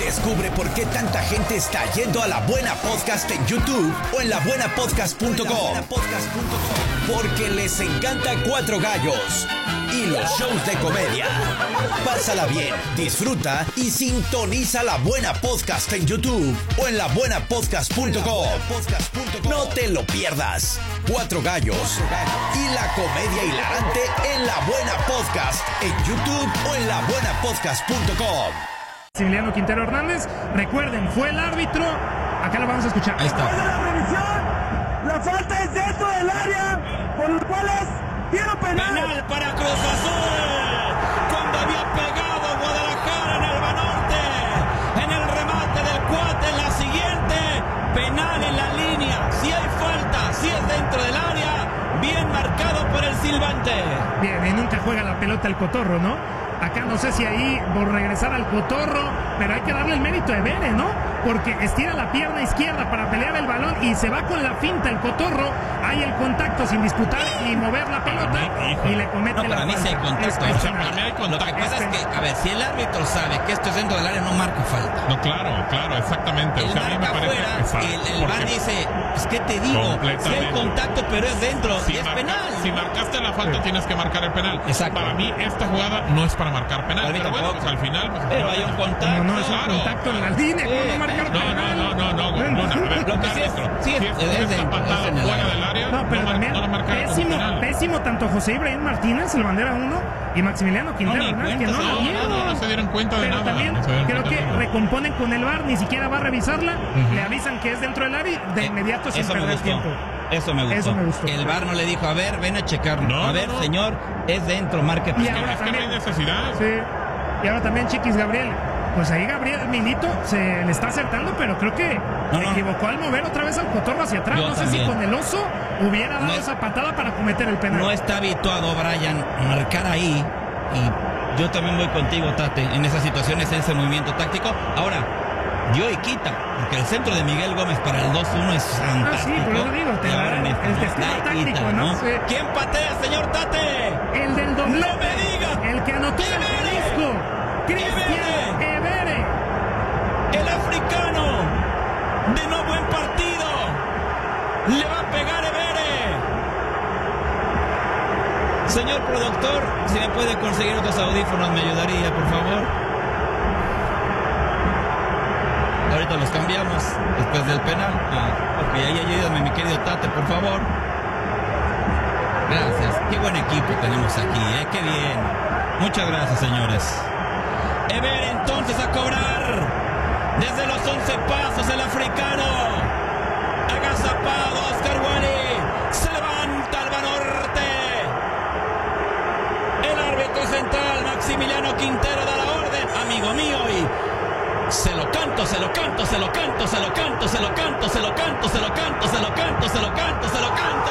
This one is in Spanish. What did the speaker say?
Descubre por qué tanta gente está yendo a La Buena Podcast en YouTube o en labuenapodcast.com. Porque les encanta Cuatro Gallos y los shows de comedia. Pásala bien, disfruta y sintoniza La Buena Podcast en YouTube o en labuenapodcast.com. No te lo pierdas. Cuatro Gallos y la comedia hilarante en La Buena Podcast en YouTube o en labuenapodcast.com. Maximiliano Quintero Hernández, recuerden, fue el árbitro. Acá lo vamos a escuchar. Ahí está. La revisión, la falta es dentro del área, por lo cual es tiro penal. Penal para Cruz Azul, cuando había pegado Guadalajara en el Banorte, en el remate del cuate, en la siguiente, penal en la línea, si hay falta, si es dentro del área, bien marcado por el silbante. Bien, y nunca juega la pelota el Cotorro, ¿no? Acá no sé si ahí por regresar al Cotorro, pero hay que darle el mérito a Evere, ¿no? Porque estira la pierna izquierda para pelear el balón y se va con la finta el Cotorro. Hay el contacto sin disputar y mover la pelota y le comete la falta. Para mí sí hay contacto. Para mí hay contacto. Lo que pasa es que, a ver, si el árbitro sabe que esto es dentro del área, no marca falta. No, claro, exactamente. El o sea, a mí me parece fuera, el VAR dice, es que te digo, si hay contacto, pero es dentro y es penal. Si marcaste la falta, tienes que marcar el penal. Exacto. Para mí, esta jugada no es para marcar penal. Pero bueno, pues al final... Pues, pero hay un contacto. No, es un contacto en la línea, no marcar penal. No, Luna, a ver, lo que sí es, si está patado fuera del área, no, pero también pésimo tanto José Ibrahim Martínez, el bandera 1, y Maximiliano Quintero, que no se dieron cuenta de pero nada. También creo que recomponen con el VAR, ni siquiera va a revisarla, le avisan que es dentro del área y de inmediato sin perder tiempo. Eso me gustó. El VAR no le dijo, a ver, ven a checarlo. A ver, señor, es dentro, marque. Y ahora que no hay necesidad. Sí. Y ahora también Chiquis Gabriel. Pues ahí Gabriel Milito se le está acertando, pero creo que se equivocó al mover otra vez al Cotorro hacia atrás. No sé si con el oso hubiera dado esa patada para cometer el penal. No está habituado Brian a marcar ahí. Y yo también voy contigo, Tate, en esas situaciones, en ese movimiento táctico. Ahora, dio y quita, porque el centro de Miguel Gómez para el 2-1 es fantástico. Sí, por eso digo, te da el testigo táctico, ¿no? Sí. ¿Quién patea, señor Tate? El del doble. ¡No me diga! El que anotó el Jalisco. Cristian Evere. El africano. De no buen partido. Le va a pegar Evere. Señor productor, si me puede conseguir otros audífonos, me ayudaría, por favor. Ahorita los cambiamos después del penal. Ok, ahí ayúdame, mi querido Tate, por favor. Gracias. Qué buen equipo tenemos aquí, qué bien. Muchas gracias, señores. Evere entonces a cobrar. Desde los 11 pasos el africano. Agazapado Oscar Wally. Se levanta el Banorte. El árbitro central Maximiliano Quintero da la orden. Amigo mío, y se lo canto, se lo canto, se lo canto, se lo canto, se lo canto, se lo canto, se lo canto, se lo canto, se lo canto, se lo canto.